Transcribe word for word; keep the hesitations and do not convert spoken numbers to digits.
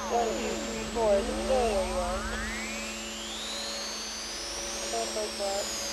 One, two, three, four. Is it snowing where you are? That's so flat.